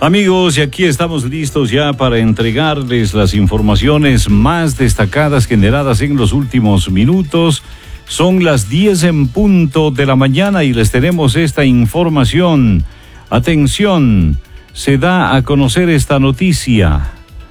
Amigos, y aquí estamos listos ya para entregarles las informaciones más destacadas generadas en los últimos minutos. Son las 10 en punto de la mañana y les tenemos esta información. Atención, se da a conocer esta noticia.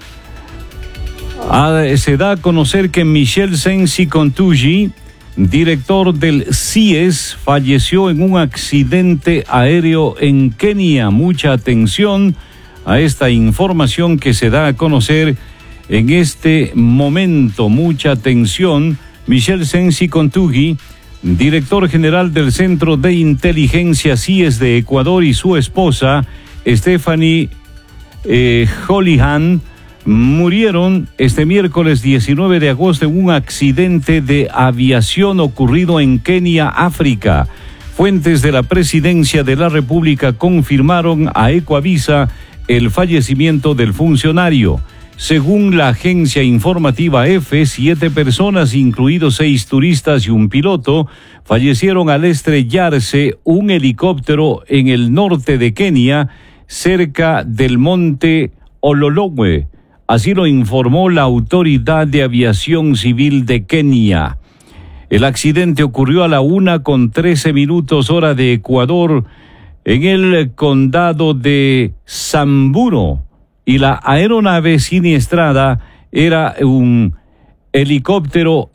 Se da a conocer que Michel Sensi Contugi, director del CIES, falleció en un accidente aéreo en Kenia. Mucha atención a esta información que se da a conocer en este momento. Mucha atención. Michel Sensi Contugi, director general del Centro de Inteligencia CIES de Ecuador, y su esposa, Stephanie Holihan, murieron este miércoles 19 de agosto en un accidente de aviación ocurrido en Kenia, África. Fuentes de la Presidencia de la República confirmaron a Ecuavisa el fallecimiento del funcionario. Según la agencia informativa EFE, 7 personas, incluidos 6 turistas y un piloto, fallecieron al estrellarse un helicóptero en el norte de Kenia, cerca del monte Olologwe. Así lo informó la Autoridad de Aviación Civil de Kenia. El accidente ocurrió a la 1:13 hora de Ecuador en el condado de Samburu, y la aeronave siniestrada era un helicóptero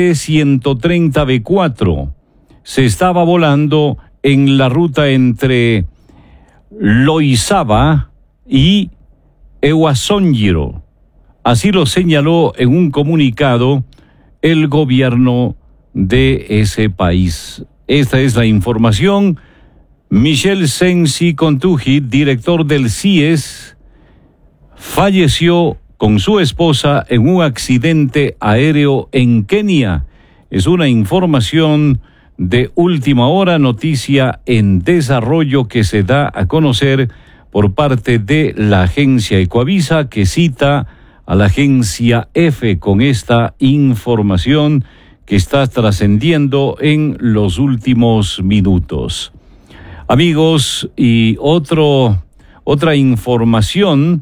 S-130B4. Se estaba volando en la ruta entre Loizaba y Ewasongiro. Así lo señaló en un comunicado el gobierno de ese país. Esta es la información. Michel Sensi Contugi, director del CIES, falleció con su esposa en un accidente aéreo en Kenia. Es una información de última hora, noticia en desarrollo que se da a conocer por parte de la agencia Ecuavisa, que cita a la agencia EFE con esta información que está trascendiendo en los últimos minutos. Amigos, y otra información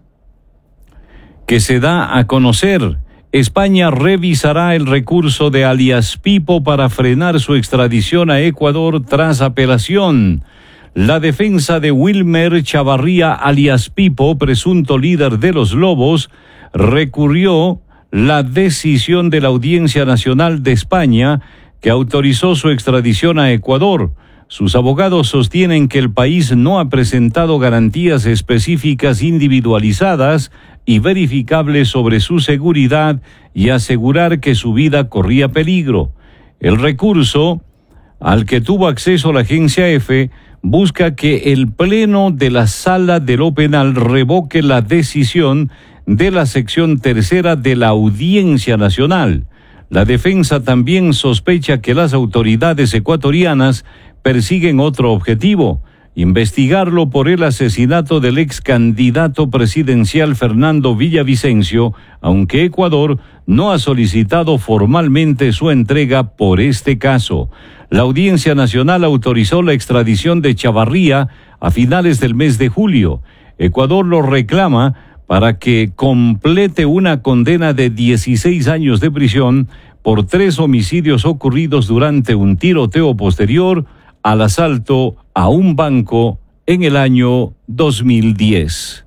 que se da a conocer: España revisará el recurso de alias Pipo para frenar su extradición a Ecuador tras apelación. La defensa de Wilmer Chavarría alias Pipo, presunto líder de los Lobos, recurrió la decisión de la Audiencia Nacional de España, que autorizó su extradición a Ecuador. Sus abogados sostienen que el país no ha presentado garantías específicas individualizadas y verificables sobre su seguridad y asegurar que su vida corría peligro. El recurso, al que tuvo acceso la agencia EFE, busca que el Pleno de la Sala de lo Penal revoque la decisión de la sección tercera de la Audiencia Nacional. La defensa también sospecha que las autoridades ecuatorianas persiguen otro objetivo: investigarlo por el asesinato del ex candidato presidencial Fernando Villavicencio, aunque Ecuador no ha solicitado formalmente su entrega por este caso. La Audiencia Nacional autorizó la extradición de Chavarría a finales del mes de julio. Ecuador lo reclama para que complete una condena de 16 años de prisión por 3 homicidios ocurridos durante un tiroteo posterior al asalto a un banco en el año 2010.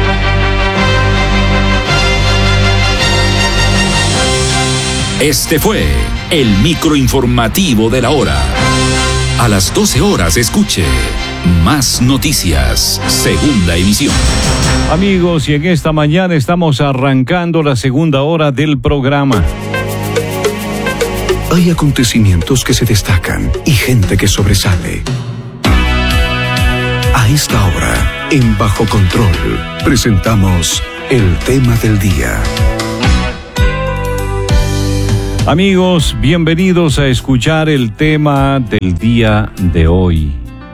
Este fue el microinformativo de la hora. A las 12 horas escuche Más Noticias, segunda emisión. Amigos, y en esta mañana estamos arrancando la segunda hora del programa. Hay acontecimientos que se destacan y gente que sobresale. A esta hora, en Bajo Control, presentamos el tema del día. Amigos, bienvenidos a escuchar el tema del día de hoy.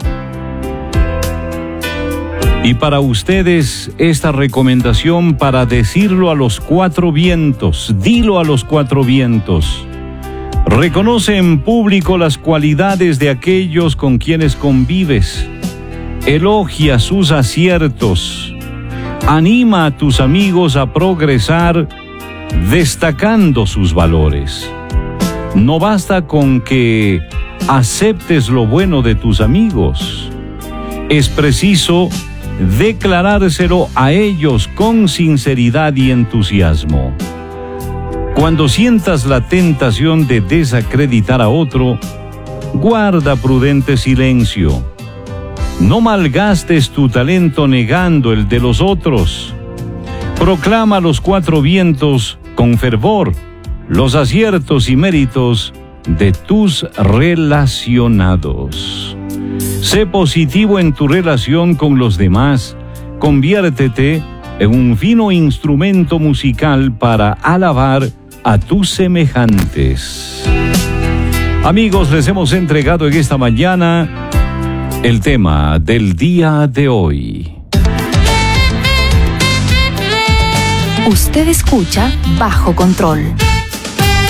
Y para ustedes, esta recomendación para decirlo a los 4 vientos, dilo a los 4 vientos. Reconoce en público las cualidades de aquellos con quienes convives. Elogia sus aciertos. Anima a tus amigos a progresar destacando sus valores. No basta con que aceptes lo bueno de tus amigos. Es preciso declarárselo a ellos con sinceridad y entusiasmo. Cuando sientas la tentación de desacreditar a otro, guarda prudente silencio. No malgastes tu talento negando el de los otros. Proclama a los cuatro vientos con fervor los aciertos y méritos de tus relacionados. Sé positivo en tu relación con los demás. Conviértete en un fino instrumento musical para alabar a tus semejantes. Amigos, les hemos entregado en esta mañana el tema del día de hoy. Usted escucha Bajo Control.